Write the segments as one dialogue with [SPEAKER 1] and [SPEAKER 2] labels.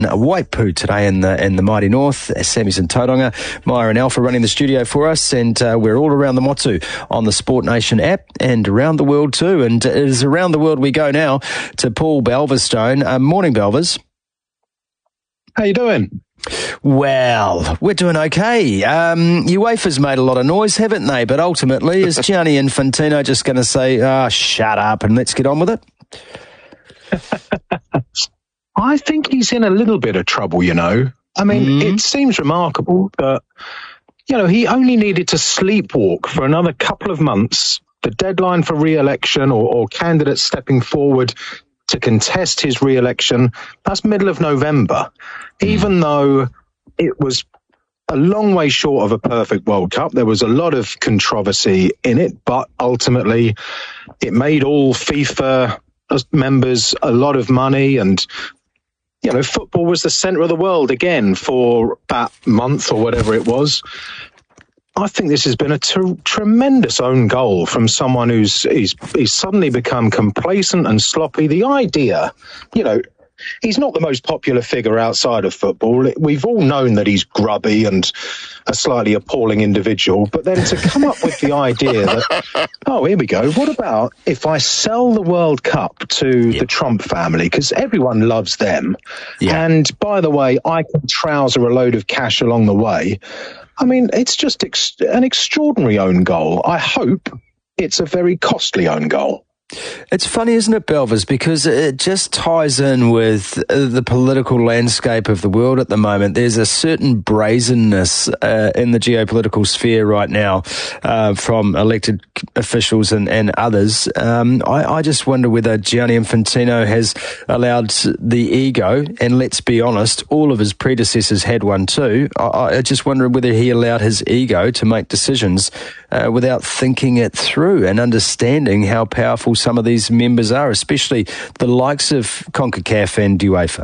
[SPEAKER 1] Waipu today in the mighty north. Sammy's in Tauranga, Maya and Alpha running the studio for us, and we're all around the Motu on the Sport Nation app and around the world too. And it is around the world we go now to Paul Belverstone. Morning, Belvers.
[SPEAKER 2] How you doing?
[SPEAKER 1] Well, we're doing okay. UEFA's made a lot of noise, haven't they? But ultimately, is Gianni Infantino just going to say, shut up and let's get on with it?
[SPEAKER 2] I think he's in a little bit of trouble, you know. I mean, it seems remarkable that, you know, he only needed to sleepwalk for another couple of months. The deadline for re-election or candidates stepping forward to contest his re-election, that's middle of November. Even though it was a long way short of a perfect World Cup, there was a lot of controversy in it, but ultimately it made all FIFA members a lot of money, and you know, football was the centre of the world again for that month or whatever it was. I think this has been a tremendous own goal from someone he's suddenly become complacent and sloppy. The idea, you know, he's not the most popular figure outside of football. We've all known that he's grubby and a slightly appalling individual. But then to come up with the idea that, oh, here we go, what about if I sell the World Cup to the Trump family? Because everyone loves them. Yeah. And by the way, I can trouser a load of cash along the way. I mean, it's just an extraordinary own goal. I hope it's a very costly own goal.
[SPEAKER 1] It's funny, isn't it, Belvers, because it just ties in with the political landscape of the world at the moment. There's a certain brazenness in the geopolitical sphere right now from elected officials and others. I just wonder whether Gianni Infantino has allowed the ego, and let's be honest, all of his predecessors had one too. I just wonder whether he allowed his ego to make decisions without thinking it through and understanding how powerful some of these members are, especially the likes of CONCACAF and UEFA.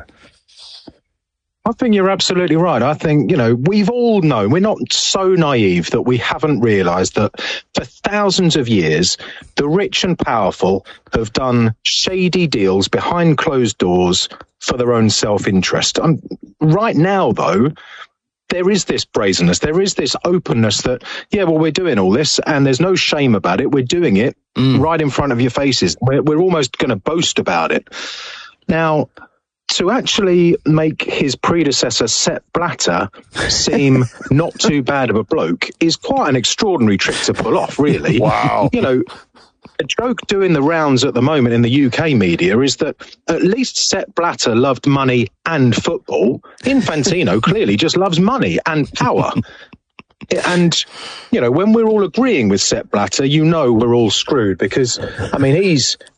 [SPEAKER 2] I think you're absolutely right. I think, you know, we've all known, we're not so naive that we haven't realised that for thousands of years, the rich and powerful have done shady deals behind closed doors for their own self-interest. Right now, though, there is this brazenness, there is this openness that, yeah, well, we're doing all this and there's no shame about it. We're doing it right in front of your faces. We're almost going to boast about it. Now, to actually make his predecessor, Sepp Blatter, seem not too bad of a bloke is quite an extraordinary trick to pull off, really.
[SPEAKER 1] Wow.
[SPEAKER 2] You know, a joke doing the rounds at the moment in the UK media is that at least Sepp Blatter loved money and football. Infantino clearly just loves money and power. And, you know, when we're all agreeing with Sepp Blatter, you know we're all screwed because, I mean, he's